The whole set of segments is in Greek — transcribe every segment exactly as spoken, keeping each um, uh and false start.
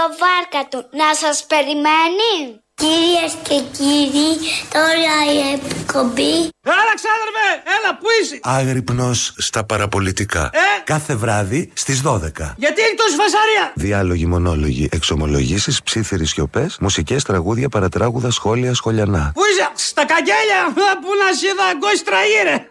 Το βάρκα του να σας περιμένει. Κυρίες και κύριοι, τώρα η εκπομπή. Έλα ξάδερφε, έλα που είσαι. Άγρυπνος στα παραπολιτικά. Ε? Κάθε βράδυ στις δώδεκα. Γιατί έχει τόση φασαρία. Διάλογοι, μονόλογοι, εξομολογήσεις, ψίθυροι σιωπές, μουσικές, τραγούδια, παρατράγουδα, σχόλια, σχολιανά. Πού είσαι, στα καγγέλια, που να σε δαγκώσει τραγύρε.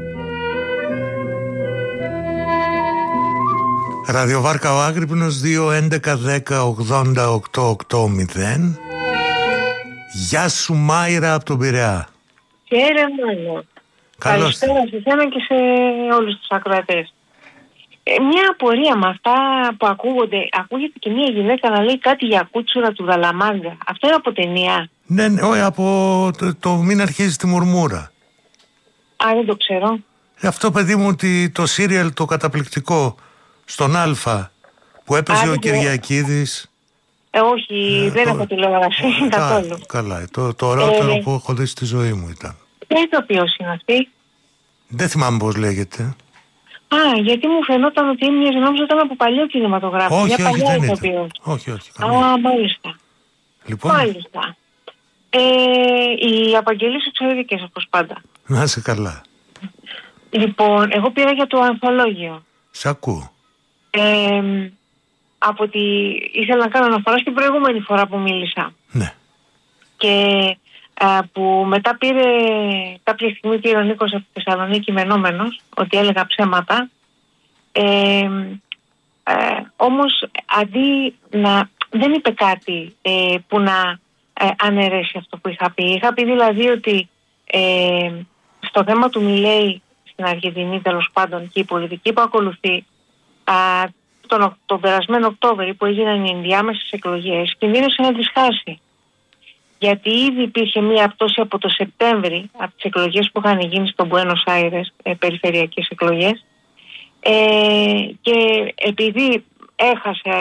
Ραδιοβάρκα ο Άγρυπνος δύο έντεκα δέκα ογδόντα οκτώ ογδόντα. Γεια σου Μάιρα από τον Πειραιά. Χαίρε μόνο. Καλησπέρα σε εσένα και σε όλους τους ακροατές. Ε, μια απορία με αυτά που ακούγονται. Ακούγεται και μια γυναίκα να λέει κάτι για κούτσουρα του Δαλαμάγκα. Αυτό είναι από ταινία. Ναι, ναι, όχι, από το, το Μην αρχίζει τη μουρμούρα. Α, δεν το ξέρω. Ε, αυτό παιδί μου ότι το σύριαλ το καταπληκτικό στον Α που έπαιζε Α, ο Κυριακίδης. Ε, όχι, ε, δεν το... έχω τηλεόραση καθόλου. Καλά, το, το ωραιότερο ε, που έχω δει στη ζωή μου ήταν. Ποια ηθοποιός είναι αυτή? Δεν θυμάμαι πώς λέγεται. Α, γιατί μου φαινόταν ότι έμοιαζε, νόμιζα ήταν από παλιό κινηματογράφο. Όχι, μια όχι, δεν ηθοποιός. ήταν. Όχι, όχι. Α, μάλιστα. Λοιπόν. Μάλιστα. Ε, οι απαγγελίες εξαιρετικές όπως πάντα. Να είσαι καλά. Λοιπόν, εγώ πήρα για το ανθολόγιο. Σ' ακούω. Ε, από τη... Ήθελα να κάνω αναφορά στην προηγούμενη φορά που μίλησα. Ναι. Και α, που μετά πήρε κάποια στιγμή πήρε ο Νίκος από τη Θεσσαλονίκη μενόμενος ότι έλεγα ψέματα. Ε, ε, όμως αντί να... δεν είπε κάτι ε, που να ε, αναιρέσει αυτό που είχα πει. Είχα πει δηλαδή ότι ε, στο θέμα του Μιλέη στην Αργεντινή τέλος πάντων και η πολιτική που ακολουθεί α, τον, τον περασμένο Οκτώβρη που έγιναν οι ενδιάμεσες εκλογές κινδύνευσε να τις χάσει. Γιατί ήδη υπήρχε μία πτώση από το Σεπτέμβρη από τις εκλογές που είχαν γίνει στον Μπουένος Άιρες, ε, περιφερειακές εκλογές, ε, και επειδή έχασε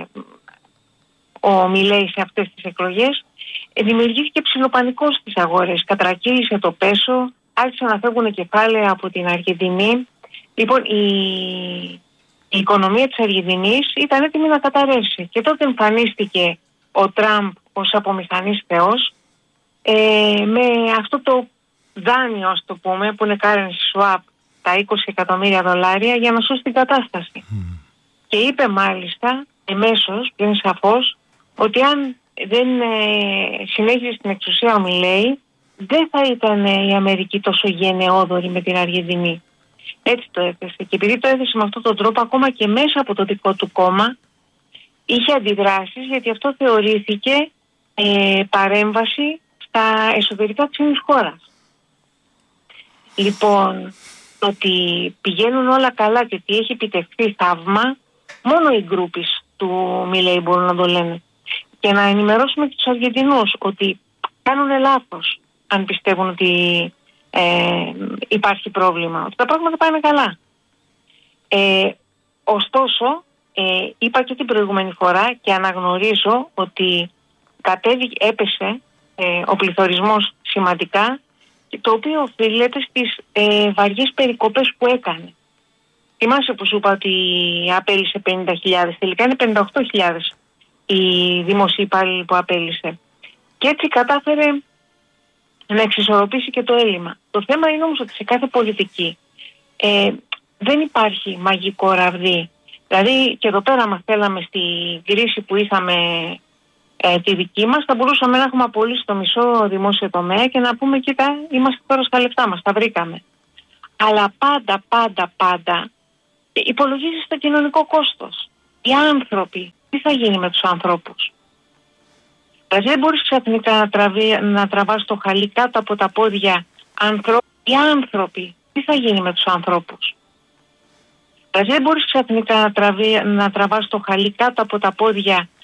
ο Μιλέη σε αυτές τις εκλογές, ε, δημιουργήθηκε ψιλοπανικός στις αγορές, κατρακύλησε το πέσο, άρχισαν να φεύγουν κεφάλαια από την Αργεντινή. Λοιπόν, η, η οικονομία της Αργεντινής ήταν έτοιμη να καταρρεύσει. Και τότε εμφανίστηκε ο Τραμπ ως απομηχανής θεός, ε, με αυτό το δάνειο, ας το πούμε, που είναι currency swap, τα είκοσι εκατομμύρια δολάρια για να σώσει την κατάσταση. Mm. Και είπε μάλιστα εμέσως, πλην σαφώς, ότι αν δεν ε, συνέχιζε στην εξουσία ο Μιλέη, δεν θα ήταν η Αμερική τόσο γενναιόδορη με την Αργεντινή. Έτσι το έθεσε. Και επειδή το έθεσε με αυτόν τον τρόπο, ακόμα και μέσα από το δικό του κόμμα, είχε αντιδράσεις, γιατί αυτό θεωρήθηκε ε, παρέμβαση στα εσωτερικά της ίδιας χώρας. Λοιπόν, ότι πηγαίνουν όλα καλά και ότι έχει επιτευχθεί θαύμα, μόνο οι γκρούπεις του Μιλέη μπορούν να το λένε. Και να ενημερώσουμε και τους Αργεντινούς ότι κάνουν λάθος αν πιστεύουν ότι ε, υπάρχει πρόβλημα, ότι τα πράγματα πάνε καλά. Ε, ωστόσο, ε, είπα και την προηγούμενη φορά και αναγνωρίζω ότι κατέβηκε, έπεσε ε, ο πληθωρισμός σημαντικά, το οποίο οφείλεται στις ε, βαριές περικοπές που έκανε. Θυμάσαι που σου είπα ότι απέλυσε πενήντα χιλιάδες, τελικά είναι πενήντα οκτώ χιλιάδες οι δημοσίοι υπάλληλοι που απέλυσε. Και έτσι κατάφερε να εξισορροπήσει και το έλλειμμα. Το θέμα είναι όμως ότι σε κάθε πολιτική ε, δεν υπάρχει μαγικό ραβδί. Δηλαδή και εδώ πέρα, μας θέλαμε στην κρίση που είχαμε ε, τη δική μας, θα μπορούσαμε να έχουμε απολύσει το μισό δημόσιο τομέα και να πούμε κοίτα, είμαστε τώρα στα λεφτά μας, τα βρήκαμε. Αλλά πάντα, πάντα, πάντα υπολογίζεις το κοινωνικό κόστος. Οι άνθρωποι, τι θα γίνει με τους ανθρώπους? Δηλαδή δεν μπορείς ξαφνικά να, τραβεί, να τραβάς το χαλί κάτω από τα πόδια ανθρώπου. Οι άνθρωποι, τι θα γίνει με τους ανθρώπους? Δηλαδή δεν μπορείς ξαφνικά να, τραβεί, να τραβάς το χαλί κάτω από τα πόδια